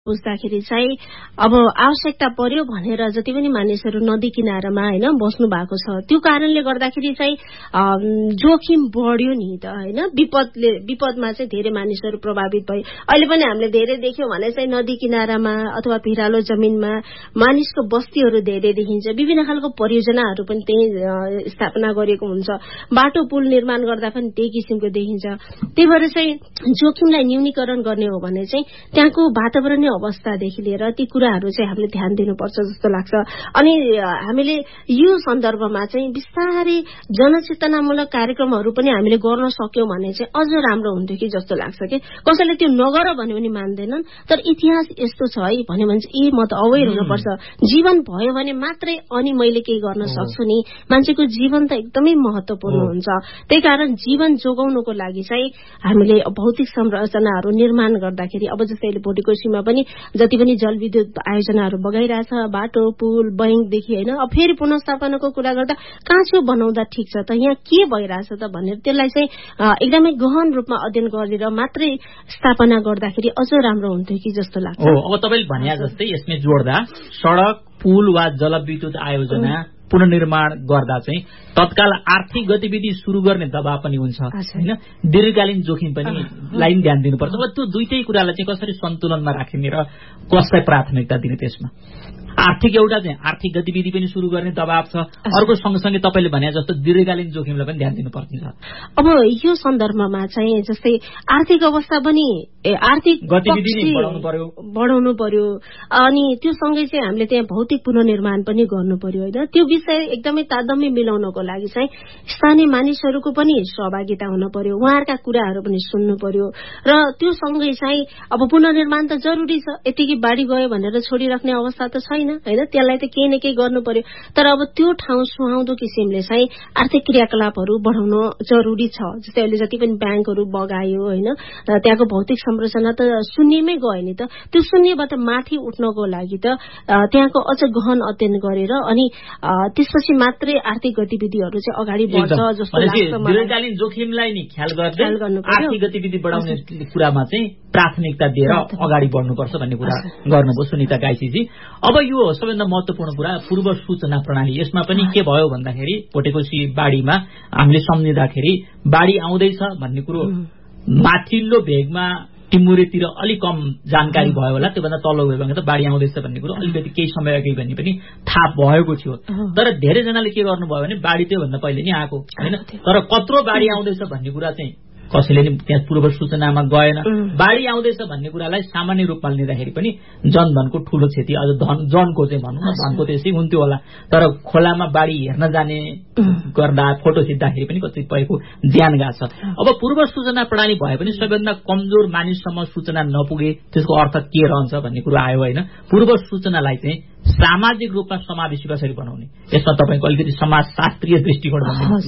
बुझ्दाखेरि चाहिँ अब आवश्यकता पर्यो भनेर जति पनि मानिसहरू नदी किनारामा हैन बस्नु भएको छ त्यो कारणले गर्दाखेरि चाहिँ जोखिम बढ्यो नि त हैन विपदमा चाहिँ धेरै मानिसहरू प्रभावित भए अहिले पनि हामीले धेरै देख्यौं भने चाहिँ नदी किनारामा अथवा भिरालो जमिनमा मानिसको बस्तीहरू धेरै देखिन्छ विभिन्न खालको परियोजनाहरू पनि त्यही स्थापना गरिएको हुन्छ बाटो पुल निर्माण गर्दा पनि त्यही किसिमको देखिन्छ त्यही भएर चाहिँ जोखिमलाई न्यूनीकरण गर्ने हो भने चाहिँ त्यहाँको वातावरणीय अवस्थादेखि लिएर ती कुराहरू चाहिँ हामीले ध्यान दिनुपर्छ जस्तो लाग्छ अनि हामीले यो सन्दर्भमा चाहिँ विस्तारै जनचेतनामूलक कार्यक्रमहरू पनि हामीले गर्न सक्यौं भने चाहिँ अझ राम्रो हुन्थ्यो कि जस्तो लाग्छ के कसैले त्यो नगर भन्यो भने मान्दैनन् तर इतिहास यस्तो छ है भन्यो भने चाहिँ म त अवेर हुनुपर्छ जीवन भयो भने मात्रै अनि मैले केही गर्न सक्छु नि मान्छेको जीवन त एकदमै महत्त्वपूर्ण हुन्छ त्यहीकारण जीवन जोगाउनको लागि चाहिँ हामीले भौतिक संरचनाहरू निर्माण गर्दाखेरि अब जस्तै अहिले भोटिकोशीमा पनि जति पनि जलविद्युत आयोजनाहरू बगाइरहेछ बाटो पुल बैंकदेखि हैन अब फेरि पुनर्स्थापनाको कुरा गर्दा कहाँ छेउ बनाउँदा ठिक छ त यहाँ के भइरहेछ त भनेर त्यसलाई चाहिँ एकदमै गहन रूपमा अध्ययन गरेर मात्रै स्थापना गर्दाखेरि अझ राम्रो हुन्थ्यो कि जस्तो लाग्छ अब तपाईले भने जस्तै यसमै जोड्दा सडक पुल वा जलविद्युत आयोजना पुनर्निर्माण गर्दा चाहिँ तत्काल आर्थिक गतिविधि शुरू गर्ने दबाव पनि हुन्छ हैन दीर्घकालीन जोखिम पनि लाई ध्यान दिनुपर्छ अब त्यो दुईटै कुरालाई चाहिँ कसरी सन्तुलनमा राख्ने र कसलाई प्राथमिकता दिने त्यसमा आर्थिक एउटा चाहिँ आर्थिक गतिविधि पनि शुरू गर्ने दबाव छ अर्को सँगसँगै तपाईले भने जस्तो दीर्घकालीन जोखिमलाई पनि ध्यान दिनुपर्छ अब यो सन्दर्भमा चाहिँ जस्तै आर्थिक अवस्था पनि आर्थिक गतिविधि नै बढाउनु पर्यो अनि त्यो सँगै चाहिँ हामीले त्यहाँ भौतिक पुनर्निर्माण पनि गर्नु पर्यो हैन त्यो विषय एकदमै तादम्य मिलाउनको लागि चाहिँ स्थानीय मानिसहरूको पनि सहभागिता हुन पर्यो उहाँहरूका कुराहरू पनि सुन्नु पर्यो र त्यो सँगै चाहिँ अब पुनर्निर्माण त जरुरी छ यतिकै बाढी गयो भनेर छोडिराख्ने अवस्था त छैन हैन त्यसलाई त केही न केही गर्नु पर्यो तर अब त्यो ठाउँ सुहाउँदो किसिमले चाहिँ आर्थिक क्रियाकलापहरू बढाउन जरुरी छ जस्तै अहिले जति पनि ब्याङ्कहरू बगायो हैन त्यहाँको भौतिक संरचना त शून्यमै गयो नि त त्यो शून्यबाट माथि उठ्नको लागि त त्यहाँको अझ गहन अध्ययन गरेर अनि त्यसपछि मात्रै आर्थिक गतिविधिहरू चाहिँ अगाडि बढ्छ जस्तो लाग्छ मलाई दीर्घकालीन जोखिमलाई नि ख्याल गर्दै आर्थिक गतिविधि बढाउने कुरामा चाहिँ प्राथमिकता दिएर अगाडि बढ्नुपर्छ भन्ने कुरा गर्नुभयो सुनिता गाइसीजी अब यो सबैभन्दा महत्त्वपूर्ण कुरा पूर्व सूचना प्रणाली यसमा पनि के भयो भन्दाखेरि भोटेकोशी बाढीमा हामीले सम्झिँदाखेरि बाढी आउँदैछ भन्ने कुरो माथिल्लो भेगमा टिमुरेतिर अलि कम जानकारी भयो होला त्योभन्दा तल्लो भेगमा त बाढी आउँदैछ भन्ने कुरो अलिकति केही समय अघि भन्ने पनि थाहा भएको थियो तर धेरैजनाले के गर्नुभयो भने बाढी त्योभन्दा पहिले नै आएको हैन तर कत्रो बाढी आउँदैछ भन्ने कुरा चाहिँ कसैले नि त्यहाँ पूर्व सूचनामा गएन बाढी आउँदैछ भन्ने कुरालाई सामान्य रूपमा लिँदाखेरि पनि जनधनको ठूलो क्षति अझ जनको चाहिँ भनौँ न धनको त्यसै हुन्थ्यो होला तर खोलामा बाढी हेर्न जाने गर्दा फोटो खिच्दाखेरि पनि कतिपयको ज्यान गएको छ अब पूर्व सूचना प्रणाली भए पनि सबैभन्दा कमजोर मानिससम्म सूचना नपुगे त्यसको अर्थ के रहन्छ भन्ने कुरो आयो हैन पूर्व सूचनालाई चाहिँ सामाजिक रूपमा समावेशी कसरी बनाउने यसमा तपाईको अलिकति समाजशास्त्रीय दृष्टिकोण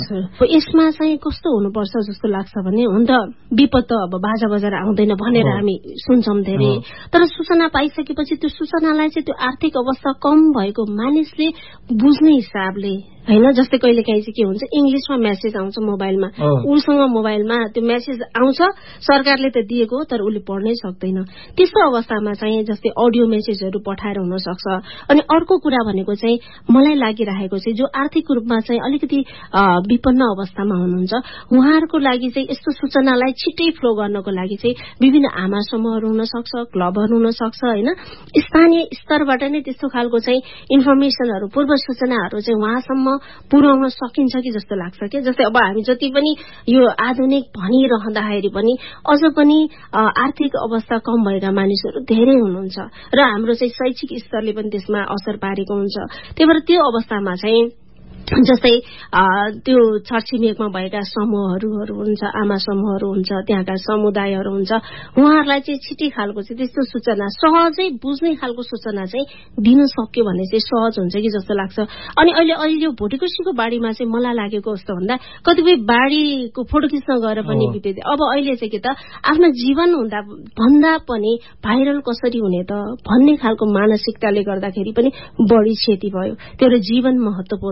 यसमा चाहिँ कस्तो हुनुपर्छ जस्तो लाग्छ भने हुन त विपद त अब बाजा बजार आउँदैन भनेर हामी सुन्छौं धेरै तर सूचना पाइसकेपछि त्यो सूचनालाई चाहिँ त्यो आर्थिक अवस्था कम भएको मानिसले बुझ्ने हिसाबले हैन जस्तै कहिलेकाहीँ चाहिँ के हुन्छ इंग्लिशमा मेसेज आउँछ मोबाइलमा उसँग मोबाइलमा त्यो मेसेज आउँछ सरकारले त दिएको तर उले पढ्नै सक्दैन त्यस्तो अवस्थामा चाहिँ जस्तै अडियो मेसेजहरू पठाएर हुन सक्छ अनि अर्को कुरा भनेको चाहिँ मलाई लागिरहेको चाहिँ जो आर्थिक रूपमा चाहिँ अलिकति विपन्न अवस्थामा हुनुहुन्छ उहाँहरूको लागि चाहिँ यस्तो सूचनालाई छिटै फ्लो गर्नको लागि चाहिँ विभिन्न आमा समूहहरू हुन सक्छ क्लबहरू हुन सक्छ हैन स्थानीय स्तरबाट नै त्यस्तो खालको चाहिँ इन्फर्मेसनहरू पूर्व सूचनाहरू चाहिँ उहाँसम्म पुर्याउन सकिन्छ कि जस्तो लाग्छ के जस्तै अब हामी जति पनि यो आधुनिक भनिरहँदाखेरि पनि अझ पनि आर्थिक अवस्था कम भएका मानिसहरू धेरै हुनुहुन्छ र हाम्रो चाहिँ शैक्षिक स्तरले पनि त्यसमा असर पारेको हुन्छ त्यही भएर त्यो अवस्थामा चाहिँ जस्तै त्यो छरछिमेकमा भएका समूहहरू हुन्छ आमा समूहहरू हुन्छ त्यहाँका समुदायहरू हुन्छ उहाँहरूलाई चाहिँ छिटै खालको चाहिँ त्यस्तो सूचना सहजै बुझ्ने खालको सूचना चाहिँ दिन सक्यो भने चाहिँ सहज हुन्छ कि जस्तो लाग्छ अनि अहिले यो भोटिकोशीको बाढीमा चाहिँ मलाई लागेको कस्तो भन्दा कतिपय बाढीको फोटो खिच्न गएर पनि बितेथे अब अहिले चाहिँ के त आफ्नो जीवन हुँदा भन्दा पनि भाइरल कसरी हुने त भन्ने खालको मानसिकताले गर्दाखेरि पनि बढी क्षति भयो त्यो जीवन महत्त्वपूर्ण छ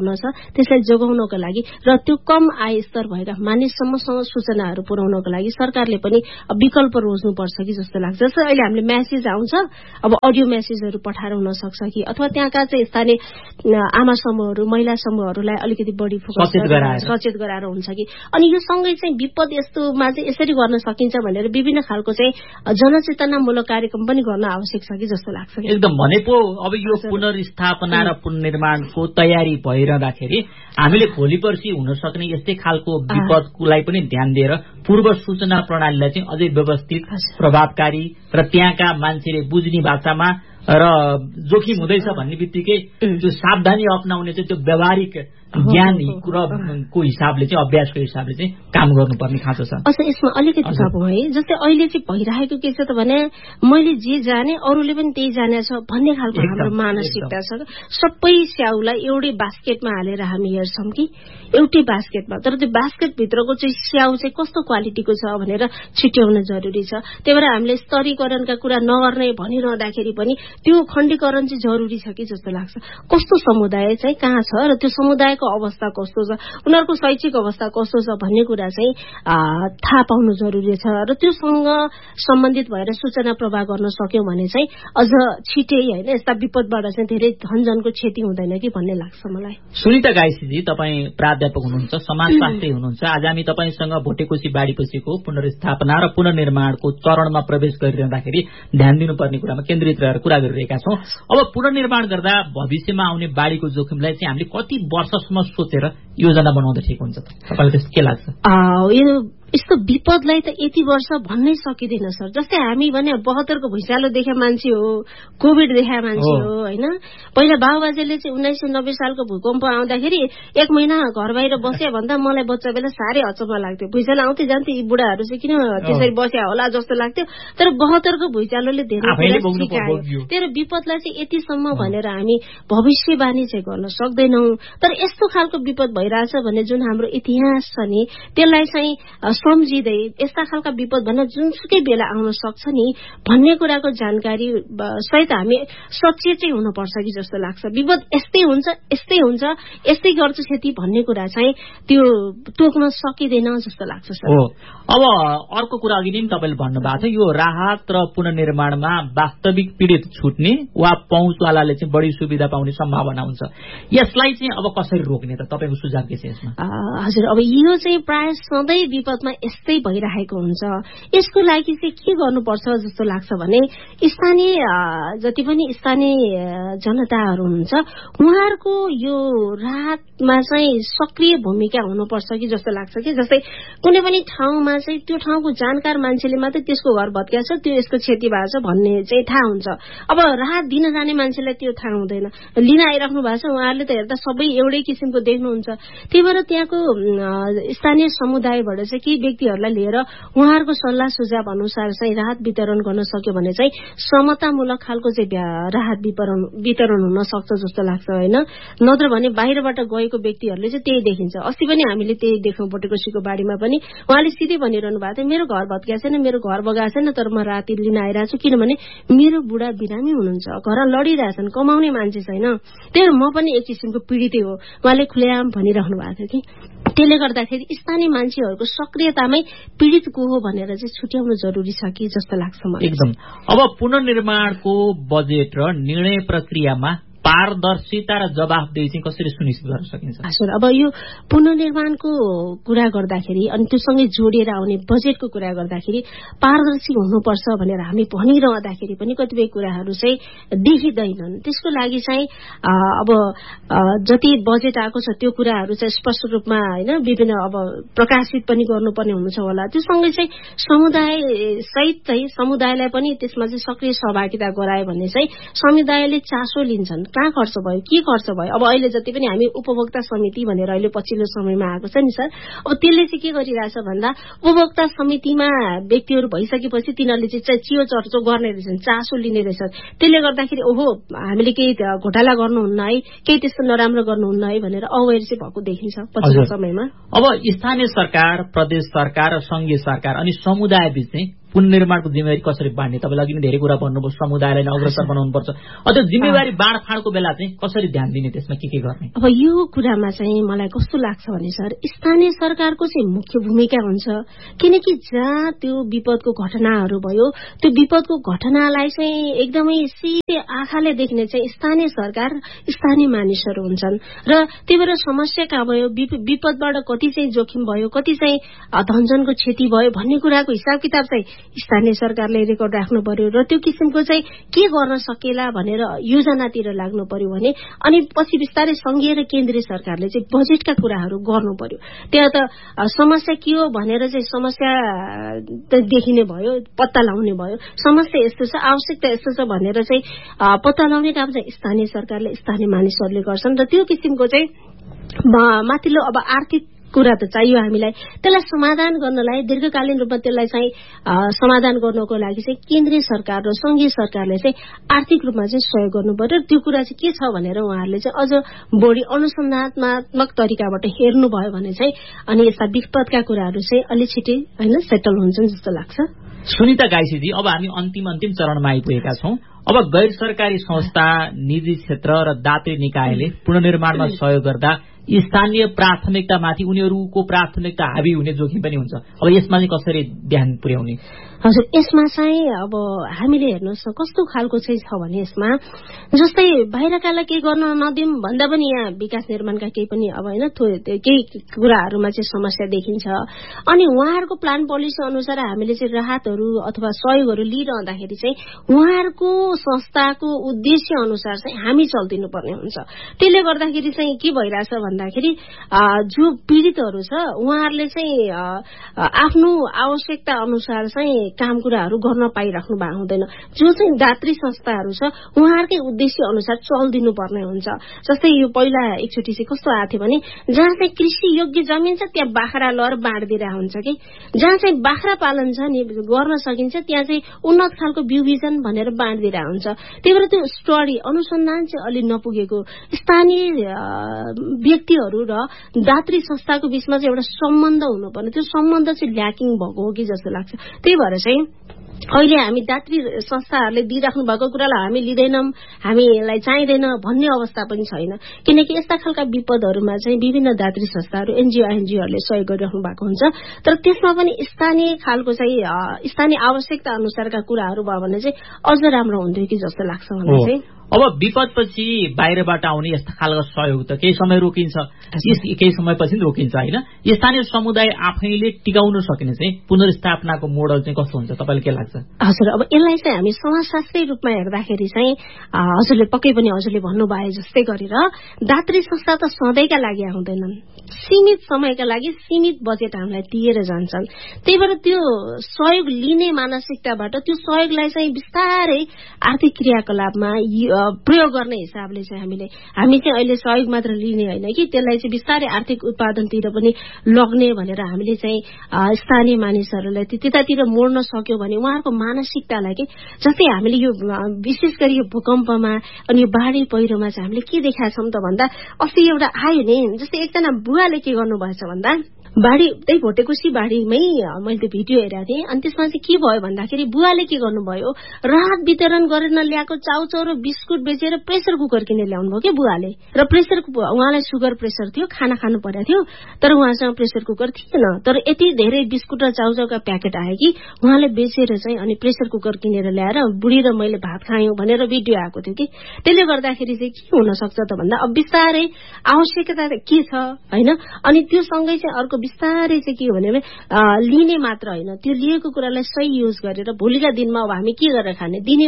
त्यसलाई जोगाउनको लागि र त्यो कम आय स्तर भएका मानिससम्मसँग सूचनाहरू पुर्याउनको लागि सरकारले पनि विकल्प रोज्नुपर्छ कि जस्तो लाग्छ। जस्तै अहिले हामीले म्यासेज आउँछ, अब अडियो म्यासेजहरू पठाएर हुन सक्छ कि, अथवा त्यहाँका चाहिँ स्थानीय आमा समूहहरू, महिला समूहहरूलाई अलिकति बढी सचेत गराएर हुन्छ कि। अनि यो सँगै चाहिँ विपद यस्तोमा चाहिँ यसरी गर्न सकिन्छ भनेर विभिन्न खालको चाहिँ जनचेतनामूलक कार्यक्रम पनि गर्न आवश्यक छ कि जस्तो लाग्छ। एकदम भनेको अब यो पुनर्स्थापना र पुनर्निर्माणको तयारी भइरहँदाखेरि हामीले भोलि पर्सि हुन सक्ने यस्तै खालको विपदलाई पनि ध्यान दिएर पूर्व सूचना प्रणालीलाई चाहिँ अझै व्यवस्थित, प्रभावकारी र त्यहाँका मान्छेले बुझ्ने भाषामा र जोखिम हुँदैछ भन्ने बित्तिकै त्यो सावधानी अपनाउने चाहिँ त्यो व्यावहारिक ज्ञानको हिसाबले चाहिँ अभ्यासको हिसाबले चाहिँ काम गर्नुपर्ने खाँचो छ। अच्छा, यसमा अलिकति थपौँ है, जस्तै अहिले चाहिँ भइरहेको के छ त भने मैले जे जाने अरूले पनि त्यही जाने छ भन्ने खालको हाम्रो मानसिकता छ। सबै स्याउलाई एउटै बास्केटमा हालेर हामी हेर्छौँ कि एउटै बास्केटमा, तर त्यो बास्केटभित्रको चाहिँ स्याउ चाहिँ कस्तो क्वालिटीको छ भनेर छिट्याउन जरुरी छ। त्यही भएर हामीले स्तरीकरणका कुरा नगर्ने भनिरहँदाखेरि पनि त्यो खण्डीकरण चाहिँ जरुरी छ कि जस्तो लाग्छ। कस्तो समुदाय चाहिँ कहाँ छ र त्यो समुदायको अवस्था कस्तो छ, उनीहरूको शैक्षिक अवस्था कस्तो छ भन्ने कुरा चाहिँ थाहा पाउनु जरुरी छ। र त्योसँग सम्बन्धित भएर सूचना प्रवाह गर्न सक्यौं भने चाहिँ अझ छिटै होइन यस्ता विपदबाट चाहिँ धेरै धनजनको क्षति हुँदैन कि भन्ने लाग्छ मलाई। सुनिता गाइसीजी, तपाईँ प्राध्यापक हुनुहुन्छ, समाजशास्त्री हुनुहुन्छ। आज हामी तपाईँसँग भोटेकोशी बाढीपछिको पुनर्स्थापना र पुनर्निर्माणको चरणमा प्रवेश गरिरहँदाखेरि ध्यान दिनुपर्ने कुरामा केन्द्रित रहेर कुरा गरिरहेका छौं। अब पुनर्निर्माण गर्दा भविष्यमा आउने बाढीको जोखिमलाई चाहिँ हामीले कति वर्षसम्म सोचेर योजना बनाउँदा ठिक हुन्छ? तपाईँलाई त्यस्तो के लाग्छ? यस्तो विपदलाई त यति वर्ष भन्नै सकिँदैन सर। जस्तै हामी भने 72 को भुइँचालो देखे मान्छे हो, कोभिड देखा मान्छे हो होइन। पहिला बाबुबाजेले चाहिँ 1990 सालको भूकम्प आउँदाखेरि 1 महिना घर बाहिर बस्या भन्दा मलाई बच्चा बेला साह्रै अचम्म लाग्थ्यो। भुइँचालो आउँथ्यो जान्थ्यो, यी बुढाहरू चाहिँ किन त्यसरी बस्या होला जस्तो लाग्थ्यो। तर 72 को भुइँचालोले धेरै कुरा सिकायो। तर विपदलाई चाहिँ यतिसम्म भनेर हामी भविष्यवाणी चाहिँ गर्न सक्दैनौं। तर यस्तो खालको विपद भइरहेछ भने जुन हाम्रो इतिहास छ नि त्यसलाई चाहिँ सम्झिँदै यस्ता खालका विपद भन्न जुनसुकै बेला आउन सक्छ नि भन्ने कुराको जानकारी सहित हामी सचेतै हुनुपर्छ कि जस्तो लाग्छ। विपद यस्तै हुन्छ, यस्तै हुन्छ, यस्तै गर्छ क्षति भन्ने कुरा चाहिँ त्यो टोक्न सकिँदैन जस्तो लाग्छ सर। अब अर्को कुरा अघि नै तपाईँले भन्नुभएको थियो, यो राहत र पुनर्निर्माणमा वास्तविक पीडित छुट्ने वा पहुँचवालाले चाहिँ बढी सुविधा पाउने सम्भावना हुन्छ। यसलाई चाहिँ अब कसरी रोक्ने त? तपाईँको सुझाव के छ यसमा? हजुर, अब यो चाहिँ प्राय सधैँ विपदमा यस्तै भइरहेको हुन्छ। यसको लागि चाहिँ के गर्नुपर्छ जस्तो लाग्छ भने स्थानीय जति पनि स्थानीय जनताहरू हुनुहुन्छ उहाँहरूको यो राहतमा चाहिँ सक्रिय भूमिका हुनुपर्छ कि जस्तो लाग्छ कि। जस्तै कुनै पनि ठाउँमा चाहिँ त्यो ठाउँको जानकार मान्छेले मात्रै त्यसको घर भत्किएको छ, त्यो यसको क्षति भएको छ भन्ने चाहिँ थाहा हुन्छ। अब राहत दिन जाने मान्छेलाई त्यो थाहा हुँदैन। लिन आइराख्नु भएको छ, उहाँहरूले त हेर्दा सबै एउटै किसिमको देख्नुहुन्छ। त्यही भएर त्यहाँको स्थानीय समुदायबाट चाहिँ केही व्यक्तिहरूलाई लिएर उहाँहरूको सल्लाह सुझाव अनुसार चाहिँ राहत वितरण गर्न सक्यो भने चाहिँ समतामूलक खालको चाहिँ राहत वितरण हुन सक्छ जस्तो लाग्छ होइन। नत्र भने बाहिरबाट गएको व्यक्तिहरूले चाहिँ त्यही देखिन्छ। अस्ति पनि हामीले त्यही देख्यौं भोटेकोशीको बाढीमा पनि। उहाँले सिधै भनिरहनु भएको थियो, मेरो घर भत्किएको छैन, मेरो घर बगाएको छैन, तर म राति लिन आइरहेको छु किनभने मेरो बुढा बिरामी हुनुहुन्छ, घर लडिरहेछन्, कमाउने मान्छे छैन। त्यही म पनि एक किसिमको पीडितै हो उहाँले खुलेआम भनिरहनु भएको थियो कि। त्यसले गर्दाखेरि स्थानीय मान्छेहरूको सक्रियतामै पीडित को हो भनेर चाहिँ छुट्याउनु जरुरी छ कि जस्तो लाग्छ मलाई। एकदम। अब पुनर्निर्माणको बजेट र निर्णय प्रक्रियामा पारदर्शिता र जवाफदेही चाहिँ कसरी सुनिश्चित गर्न सकिन्छ? हजुर, अब यो पुनर्निर्माणको कुरा गर्दाखेरि अनि त्योसँगै जोडिएर आउने बजेटको कुरा गर्दाखेरि पारदर्शी हुनुपर्छ भनेर हामी भनिरहँदाखेरि पनि कतिपय कुराहरू चाहिँ देखिँदैनन्। त्यसको लागि चाहिँ अब जति बजेट आएको छ त्यो कुराहरू चाहिँ स्पष्ट रूपमा होइन विभिन्न अब प्रकाशित पनि गर्नुपर्ने हुनुहुन्छ होला। त्योसँगै चाहिँ समुदाय सहित चाहिँ समुदायलाई पनि त्यसमा चाहिँ सक्रिय सहभागिता गरायो भने चाहिँ समुदायले चासो लिन्छन् कहाँ खर्च भयो, के खर्च भयो। अब अहिले जति पनि हामी उपभोक्ता समिति भनेर अहिले पछिल्लो समयमा आएको छ नि सर, अब त्यसले चाहिँ के गरिरहेछ भन्दा उपभोक्ता समितिमा व्यक्तिहरू भइसकेपछि तिनीहरूले चाहिँ चियो चर्चो गर्ने रहेछन्, चासो लिने रहेछन्। त्यसले गर्दाखेरि ओहो हामीले केही घोटाला गर्नुहुन्न है, केही त्यस्तो नराम्रो गर्नुहुन्न है भनेर अवेर चाहिँ भएको देखिन्छ पछिल्लो समयमा। अब स्थानीय सरकार, प्रदेश सरकार र संघीय सरकार अनि समुदाय बीच चाहिँ पुनर्निर्माणको जिम्मेवारी कसरी बाँड्ने? तपाईँले अघि नै धेरै कुरा भन्नुभयो, समुदायलाई अग्रसर बनाउनुपर्छ। अझ जिम्मेवारी बाँडफाँडको बेला चाहिँ कसरी ध्यान दिने, त्यसमा के गर्ने? अब यो कुरामा चाहिँ मलाई कस्तो लाग्छ भने सर, स्थानीय सरकारको चाहिँ मुख्य भूमिका हुन्छ। किनकि जहाँ त्यो विपदको घटनाहरू भयो, त्यो विपदको घटनालाई चाहिँ एकदमै सिधै आँखाले देख्ने चाहिँ स्थानीय सरकार, स्थानीय मानिसहरू हुन्छन्। र त्यही भएर समस्या कहाँ भयो, विपदबाट कति चाहिँ जोखिम भयो, कति चाहिँ धनजनको क्षति भयो भन्ने कुराको हिसाब किताब चाहिँ स्थानीय सरकारले रेकर्ड राख्नु पर्यो। र त्यो किसिमको चाहिँ के गर्न सकेला भनेर योजनातिर लाग्नु पर्यो भने, अनि पछि बिस्तारै संघीय र केन्द्रीय सरकारले चाहिँ बजेटका कुराहरू गर्नु पर्यो। त्यहाँ त समस्या के हो भनेर चाहिँ समस्या देखिने भयो, पत्ता लगाउने भयो, समस्या यस्तो छ, आवश्यकता यस्तो छ भनेर चाहिँ पत्ता लगाउने काम चाहिँ स्थानीय सरकारले, स्थानीय मानिसहरूले गर्छन्। र त्यो किसिमको चाहिँ माथिल्लो अब आर्थिक कुरा त चाहियो हामीलाई, त्यसलाई समाधान गर्नलाई, दीर्घकालीन रूपमा त्यसलाई चाहिँ समाधान गर्नको लागि चाहिँ केन्द्रीय सरकार र संघीय सरकारले चाहिँ आर्थिक रूपमा चाहिँ सहयोग गर्नु पर्यो। त्यो कुरा चाहिँ के छ भनेर उहाँहरूले चाहिँ अझ बढी अनुसन्धानात्मक तरिकाबाट हेर्नुभयो भने चाहिँ अनि यस्ता विपदका कुराहरू चाहिँ अलि छिटै होइन सेटल हुन्छन् जस्तो लाग्छ। सुनिता गाइसीजी, अब हामी अन्तिम चरणमा आइपुगेका छौं। अब गैर सरकारी संस्था, निजी क्षेत्र र दात्री निकायले पुनर्निर्माणमा सहयोग गर्दा स्थानीय प्राथमिकतामाथि उनीहरूको प्राथमिकता हावी हुने जोखिम पनि हुन्छ। अब यसमा चाहिँ कसरी ध्यान पुर्याउने? हजुर, यसमा चाहिँ अब हामीले हेर्नुहोस् कस्तो खालको चाहिँ छ भने, यसमा जस्तै बाहिरकालाई केही गर्न नदिउँ भन्दा पनि यहाँ विकास निर्माणका केही पनि अब होइन केही कुराहरूमा चाहिँ समस्या देखिन्छ। अनि उहाँहरूको प्लान पोलिसी अनुसार हामीले चाहिँ राहतहरू अथवा सहयोगहरू लिइरहँदाखेरि चाहिँ उहाँहरूको संस्थाको उद्देश्य अनुसार चाहिँ हामी चल्दिनु पर्ने हुन्छ। त्यसले गर्दाखेरि चाहिँ के भइरहेछ भन्दाखेरि जो पीडितहरू छ उहाँहरूले चाहिँ आफ्नो आवश्यकता अनुसार चाहिँ काम कुराहरू गर्न पाइराख्नु भएको हुँदैन। जो चाहिँ दात्री संस्थाहरू छ उहाँहरूकै उद्देश्य अनुसार चल्दिनु पर्ने हुन्छ। जस्तै यो पहिला एकचोटि चाहिँ कस्तो आएको थियो भने, जहाँ चाहिँ कृषि योग्य जमिन छ त्यहाँ बाख्रा लहर बाँडिदिरहेको हुन्छ कि, जहाँ चाहिँ बाख्रा पालन छ नि गर्न सकिन्छ त्यहाँ चाहिँ उन्नत खालको बिउ बिजन भनेर बाँडिदिरहेको हुन्छ। त्यही भएर त्यो स्टडी अनुसन्धान चाहिँ अलि नपुगेको, स्थानीय व्यक्तिहरू र दात्री संस्थाको बीचमा चाहिँ एउटा सम्बन्ध हुनुपर्ने, त्यो सम्बन्ध चाहिँ ल्याकिङ भएको हो कि जस्तो लाग्छ। त्यही भएर चाहिँ अहिले हामी दात्री संस्थाहरूले दिइराख्नु भएको कुरालाई हामी लिँदैनौँ, हामीलाई चाहिँदैन भन्ने अवस्था पनि छैन। किनकि यस्ता खालका विपदहरूमा चाहिँ विभिन्न दात्री संस्थाहरू, एनजिओहरूले सहयोग गरिराख्नु भएको हुन्छ। तर त्यसमा पनि स्थानीय खालको चाहिँ स्थानीय आवश्यकता अनुसारका कुराहरू भयो भने चाहिँ अझ राम्रो हुन्थ्यो कि जस्तो लाग्छ मलाई चाहिँ। अब विपदपछि बाहिरबाट आउने यस्ता खालको सहयोग त केही समय रोकिन्छ, केही समयपछि रोकिन्छ होइन। स्थानीय समुदाय आफैले टिकाउन सकिने चाहिँ पुनर्स्थापनाको मोडल चाहिँ कस्तो हुन्छ, तपाईँलाई के लाग्छ? हजुर, अब यसलाई चाहिँ हामी समाजशास्त्रीय रूपमा हेर्दाखेरि चाहिँ हजुरले पक्कै पनि हजुरले भन्नुभए जस्तै गरेर दात्री संस्था त सधैँका लागि आउँदैनन्, सीमित समयका लागि सीमित बजेट हामीलाई दिएर जान्छन्। त्यही भएर त्यो सहयोग लिने मानसिकताबाट त्यो सहयोगलाई चाहिँ बिस्तारै आर्थिक क्रियाकलापमा प्रयोग गर्ने हिसाबले चाहिँ हामी चाहिँ अहिले सहयोग मात्र लिने होइन कि, त्यसलाई चाहिँ बिस्तारै आर्थिक उत्पादनतिर पनि लग्ने भनेर हामीले चाहिँ स्थानीय मानिसहरूलाई त्यतातिर मोड्न सक्यो भने उहाँहरूको मानसिकतालाई कि, जस्तै हामीले यो विशेष गरी यो भूकम्पमा अनि यो बाढी पहिरोमा चाहिँ हामीले के देखाएको छौँ त भन्दा, अस्ति एउटा आयो नि, जस्तै एकजना बुवाले के गर्नुभएछ भन्दा बाढी त्यही भोटेकोसी बाढीमै मैले त्यो भिडियो हेरेको थिएँ। अनि त्यसमा चाहिँ के भयो भन्दाखेरि बुवाले के गर्नुभयो, राहत वितरण गरेर ल्याएको चाउचाउ र बिस्कुट बेचेर प्रेसर कुकर किनेर ल्याउनु भयो कि बुवाले। र उहाँलाई सुगर प्रेसर थियो, खाना खानु परेको थियो, तर उहाँसँग प्रेसर कुकर थिएन। तर यति धेरै बिस्कुट र चाउचाउका प्याकेट आयो कि उहाँले बेचेर चाहिँ अनि प्रेसर कुकर किनेर ल्याएर बुढी र मैले भात खायौँ भनेर भिडियो आएको थियो कि। त्यसले गर्दाखेरि चाहिँ के हुन सक्छ त भन्दा अब बिस्तारै आवश्यकता के छ होइन, अनि त्यो सँगै चाहिँ अर्को बिस्तारै चाहिँ के हो भने लिने मात्र होइन, त्यो लिएको कुरालाई सही युज गरेर भोलिका दिनमा अब हामी के गरेर खाने, दिने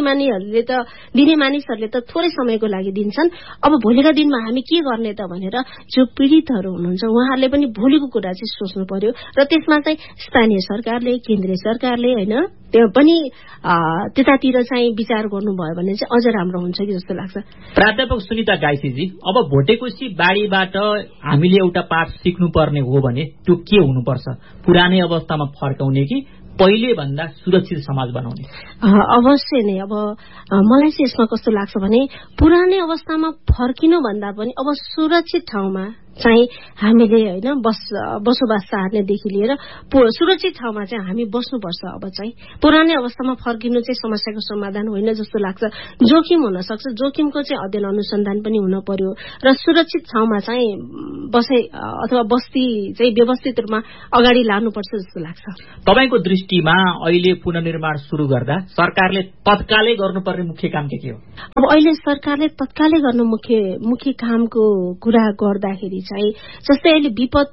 मानिसहरूले त थोरै समयको लागि दिन्छन्, अब भोलिका दिनमा हामी के गर्ने त भनेर जो पीडितहरू हुनुहुन्छ उहाँहरूले पनि भोलिको कुरा चाहिँ सोच्नु पर्यो। र त्यसमा चाहिँ स्थानीय सरकारले, केन्द्रीय सरकारले होइन त्यो पनि त्यतातिर चाहिँ विचार गर्नुभयो भने चाहिँ अझ राम्रो हुन्छ कि जस्तो लाग्छ। प्राध्यापक सुनिता गाइसीजी, अब भोटेकोसी बाढीबाट हामीले एउटा पाठ सिक्नुपर्ने हो भने त्यो के हुनुपर्छ? पुरानै अवस्थामा फर्काउने कि पहिले भन्दा सुरक्षित समाज बनाउने? अवश्य नै। अब मलाई चाहिँ यसमा कस्तो लाग्छ भने पुरानै अवस्थामा फर्किनु भन्दा पनि अब सुरक्षित ठाउँमा चाहिँ हामीले होइन बसोबास सार्नेदेखि लिएर सुरक्षित ठाउँमा चाहिँ हामी बस्नुपर्छ। अब चाहिँ पुरानै अवस्थामा फर्किनु चाहिँ समस्याको समाधान होइन जस्तो लाग्छ। जोखिम हुन सक्छ, जोखिमको चाहिँ अध्ययन अनुसन्धान पनि हुन पर्यो र सुरक्षित ठाउँमा चाहिँ बसाइ अथवा बस्ती चाहिँ व्यवस्थित रूपमा अगाडि लानुपर्छ जस्तो लाग्छ। तपाईको दृष्टिमा अहिले पुनर्निर्माण सुरु गर्दा सरकारले तत्कालै गर्नुपर्ने मुख्य काम के हो? अब अहिले सरकारले तत्कालै गर्नु मुख्य कामको कुरा गर्दाखेरि चाहिँ जस्तै अहिले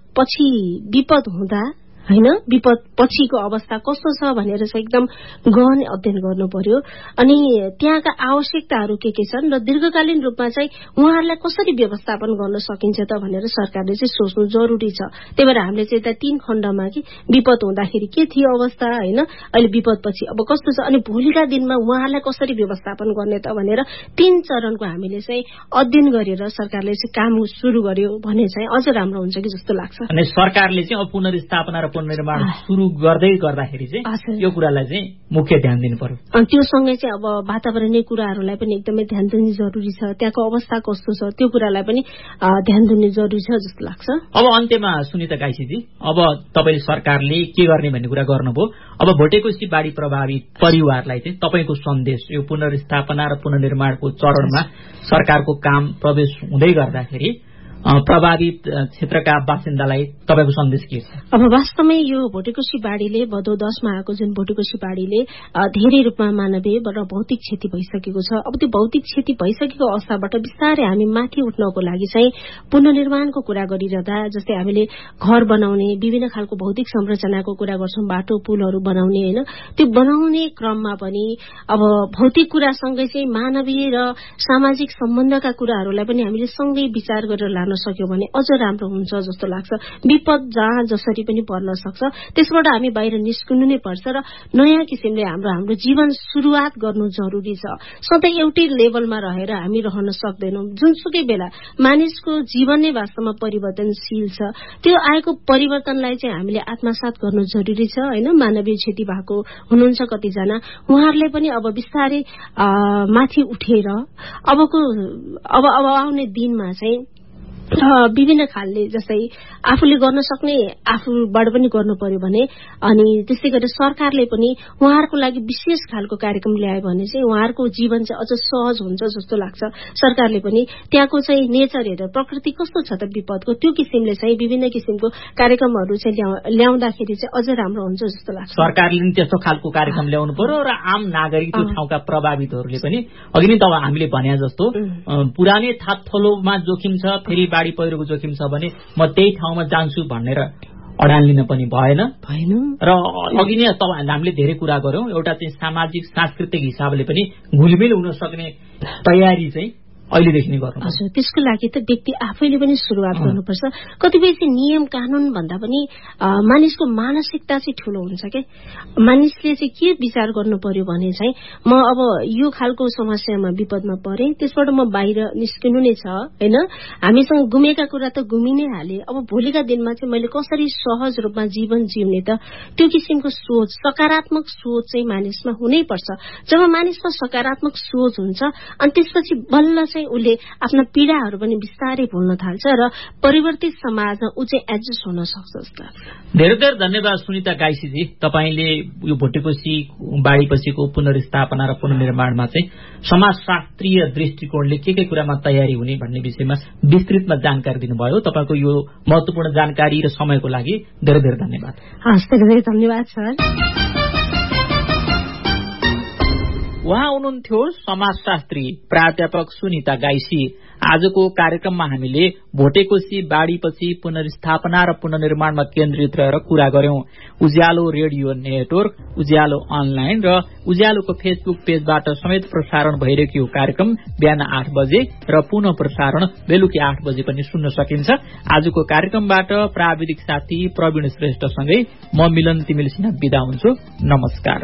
विपद हुँदा होइन विपद पछिको अवस्था कस्तो छ भनेर चाहिँ एकदम गहन अध्ययन गर्नु पर्यो। अनि त्यहाँका आवश्यकताहरू के छन् र दीर्घकालीन रूपमा चाहिँ उहाँहरूलाई कसरी व्यवस्थापन गर्न सकिन्छ त भनेर सरकारले चाहिँ सोच्नु जरुरी छ। त्यही भएर हामीले चाहिँ यता 3 खण्डमा कि विपद हुँदाखेरि के थियो अवस्था होइन, अहिले विपदपछि अब कस्तो छ, अनि भोलिका दिनमा उहाँहरूलाई कसरी व्यवस्थापन गर्ने त भनेर 3 चरणको हामीले चाहिँ अध्ययन गरेर सरकारले चाहिँ काम सुरु गर्यो भने चाहिँ अझ राम्रो हुन्छ कि जस्तो लाग्छ। अनि सरकारले चाहिँ अब पुनर्स्थापना र पुनर्निर्माण सुरु गर्दाखेरि चाहिँ यो कुरालाई चाहिँ मुख्य ध्यान दिनु पर्यो। अनि त्यो सँगै चाहिँ अब वातावरणीय कुराहरूलाई पनि एकदमै ध्यान दिनु जरुरी छ। त्यहाँको अवस्था कस्तो छ त्यो कुरालाई पनि ध्यान दिनु जरुरी छ जस्तो लाग्छ। अब अन्त्यमा सुनिता गाइसीजी, अब तपाईले सरकारले के गर्ने भन्ने कुरा गर्नुभयो। अब भोटेकोशी बाढी प्रभावित परिवारलाई चाहिँ तपाईको सन्देश यो पुनर्स्थापना र पुनर्निर्माणको चरणमा सरकारको काम प्रवेश हुँदै गर्दाखेरि प्रभावित क्षेत्रका बासिन्दालाई तपाईको सन्देश के छ? अब वास्तवमै यो भोटेकोशी बाढीले भदौ 10 मा आएको जुन भोटेकोशी बाढीले धेरै रूपमा मानवीय र भौतिक क्षति भइसकेको छ। अब त्यो भौतिक क्षति भइसकेको अवस्थाबाट बिस्तारै हामी माथि उठ्नको लागि चाहिँ पुनर्निर्माणको कुरा गरिरहँदा जस्तै हामीले घर बनाउने विभिन्न खालको भौतिक संरचनाको कुरा गर्छौं, बाटो पुलहरू बनाउने होइन, त्यो बनाउने क्रममा पनि अब भौतिक कुरासँगै चाहिँ मानवीय र सामाजिक सम्बन्धका कुराहरूलाई पनि हामीले सँगै विचार गरेर लान सक्यो भने अझ राम्रो हुन्छ जस्तो लाग्छ। विपद जहाँ जसरी पनि पर्न सक्छ, त्यसबाट हामी बाहिर निस्कनु नै पर्छ र नयाँ किसिमले हाम्रो जीवन सुरुवात गर्नु जरुरी छ। सधैँ एउटै लेभलमा रहेर हामी रहन सक्दैनौं। जुनसुकै बेला मानिसको जीवन नै वास्तवमा परिवर्तनशील छ। त्यो आएको परिवर्तनलाई चाहिँ हामीले आत्मसात गर्नु जरुरी छ होइन। मानवीय क्षति भएको हुनुहुन्छ कतिजना, उहाँहरूले पनि अब बिस्तारै माथि उठेर अब आउने दिनमा चाहिँ विभिन्न खालले जस्तै आफूले गर्न सक्ने आफूबाट पनि गर्नु पर्यो भने, अनि त्यस्तै गरी सरकारले पनि उहाँहरूको लागि विशेष खालको कार्यक्रम ल्यायो भने चाहिँ उहाँहरूको जीवन चाहिँ अझ सहज हुन्छ जस्तो लाग्छ। सरकारले पनि त्यहाँको चाहिँ नेचर हेरेर प्रकृति कस्तो छ त विपदको त्यो किसिमले चाहिँ विभिन्न किसिमको कार्यक्रमहरू चाहिँ ल्याउँदाखेरि चाहिँ अझ राम्रो हुन्छ जस्तो लाग्छ। सरकारले पनि त्यस्तो खालको कार्यक्रम ल्याउनु पर्यो र आम नागरिक त्यो ठाउँका प्रभावितहरूले पनि अघि नै त हामीले भने जस्तो पुरानै थापथलोमा जोखिम छ, फेरि बाढी पहिरोको जोखिम छ भने म त्यही ठाउँमा जान्छु भनेर अडान लिन पनि भएन। र अघि नै हामीले धेरै कुरा गर्यौं, एउटा चाहिँ सामाजिक सांस्कृतिक हिसाबले पनि घुलमिल हुन सक्ने तयारी चाहिँ अहिलेदेखि नै गर्नु। हजुर, त्यसको लागि त व्यक्ति आफैले पनि सुरुवात गर्नुपर्छ। कतिपय चाहिँ नियम कानून भन्दा पनि मानिसको मानसिकता चाहिँ ठूलो हुन्छ के। मानिसले चाहिँ के विचार गर्नु पर्यो भने चाहिँ म अब यो खालको समस्यामा विपदमा परे, त्यसबाट म बाहिर निस्किनु नै छ हैन। हामीसँग गुमेका कुरा त गुमि नै हाले। अब भोलिका दिनमा चाहिँ मैले कसरी सहज रूपमा जीवन जिउने त, त्यो किसिमको सोच, सकारात्मक सोच चाहिँ मानिसमा हुनै पर्छ। जब मानिसमा सकारात्मक सोच हुन्छ अनि त्यसपछि बल्ल चाहिँ उसले आफ्ना पीडाहरू पनि बिस्तारै भुल्न थाल्छ र परिवर्तित समाजमा ऊ चाहिँ एडजस्ट हुन सक्छ जस्तो। धेरै धेरै धन्यवाद सुनिता गाइसीजी। तपाईले यो भोटेकोशी बाढीपछिको पुनर्स्थापना र पुनर्निर्माणमा चाहिँ समाजशास्त्रीय दृष्टिकोणले के कुरामा तयारी हुने भन्ने विषयमा विस्तृतमा जानकारी दिनुभयो। तपाईको यो महत्वपूर्ण जानकारी र समयको लागि धेरै धेरै धन्यवाद। हस्, धेरै धन्यवाद सर। उहाँ हुनुहुन्थ्यो समाजशास्त्री प्राध्यापक सुनिता गाइसी। आजको कार्यक्रममा हामीले भोटेकोशी बाढीपछि पुनर्स्थापना र पुनर्निर्माणमा केन्द्रित रहेर कुरा गर्यौं। उज्यालो रेडियो नेटवर्क, उज्यालो अनलाइन र उज्यालोको फेसबुक पेजबाट समेत प्रसारण भइरहेको यो कार्यक्रम बिहान 8 बजे र पुनः प्रसारण बेलुकी 8 बजे पनि सुन्न सकिन्छ। आजको कार्यक्रमबाट प्राविधिक साथी प्रवीण श्रेष्ठसँगै म मिलन तिमिल सिन्हा बिदा हुन्छु। नमस्कार।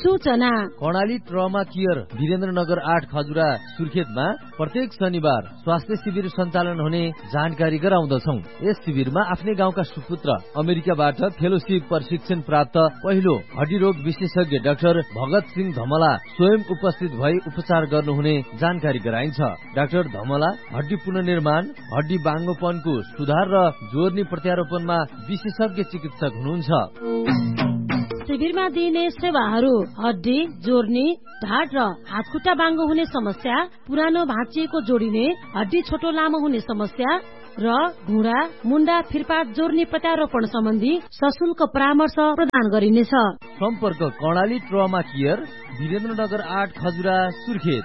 सूचना कर्णाली ट्रमा केयर वीरेन्द्रनगर 8 खजुरा सुर्खेतमा प्रत्येक शनिबार स्वास्थ्य शिविर सञ्चालन हुने जानकारी गराउँदछौं। यस शिविरमा आफ्नै गाउँका सुपुत्र अमेरिकाबाट फेलोशिप प्रशिक्षण प्राप्त पहिलो हड्डी रोग विशेषज्ञ डाक्टर भगत सिंह धमला स्वयं उपस्थित भई उपचार गर्नुहुने जानकारी गराइन्छ। डाक्टर धमला हड्डी पुनर्निर्माण, हड्डी बाङ्गोपनको सुधार र जोर्नी प्रत्यारोपणमा विशेषज्ञ चिकित्सक हुनुहुन्छ। शिविरमा दिइने सेवाहरू हड्डी जोर्नी, ढाड र हातखुट्टा बाङ्गो हुने समस्या, पुरानो भाँचिएको जोडिने, हड्डी छोटो लामो हुने समस्या र घुँडा मुन्डा फिरपाट जोर्नी प्रत्यारोपण सम्बन्धी सशुल्क परामर्श प्रदान गरिनेछ। सम्पर्क Karnali trauma care Birendranagar 8 Khajura Surkhet.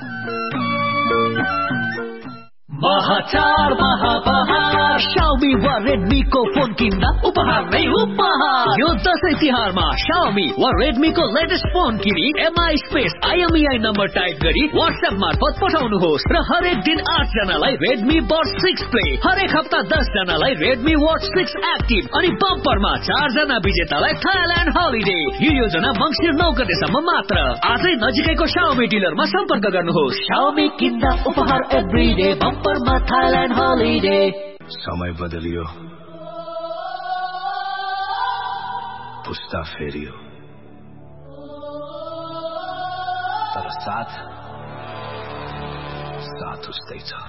महाचार महाबहार Xiaomi वा Redmi को फोन किन्दा उपहार नै उपहार। यो दशैं तिहारमा Xiaomi वा Redmi को लेटेस्ट फोन किनी MI space IMEI number type गरी WhatsApp मार्फत पठाउनुहोस् र हरेक दिन 8 जनालाई Redmi Watch 6 Play, हरेक हप्ता 10 जनालाई Redmi Watch 6 Active अनि बम्परमा 4 जना विजेतालाई थाइल्यान्ड हलिडे। यो योजना मङ्सिर 9 गतेसम्म मात्र। आजै नजिकैको Xiaomi डिलरमा सम्पर्क गर्नुहोस्। Xiaomi किन्दा उपहार एभ्रीडे बम्परमा थाइल्यान्ड हलिडे। समय बदलियो, पुस्ता फेरियो, तर साथ उस्तै छ।